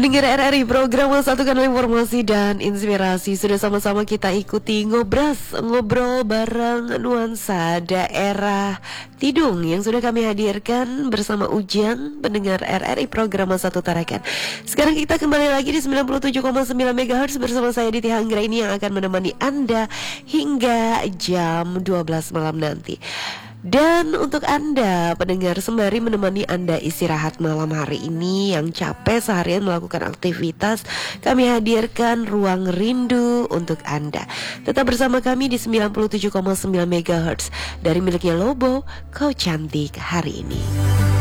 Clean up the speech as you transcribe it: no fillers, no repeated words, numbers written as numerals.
Pendengar RRI, program Satu Kanal Informasi dan Inspirasi. Sudah sama-sama kita ikuti ngobrol bareng nuansa daerah Tidung yang sudah kami hadirkan bersama Ujang, pendengar RRI program Satu Tarakan. Sekarang kita kembali lagi di 97,9 MHz bersama saya Diti Hanggra ini yang akan menemani Anda hingga jam 12 malam nanti. Dan untuk Anda pendengar, sembari menemani Anda istirahat malam hari ini yang capek seharian melakukan aktivitas, kami hadirkan Ruang Rindu untuk Anda. Tetap bersama kami di 97,9 MHz dari miliknya Lobo, Kau Cantik Hari Ini.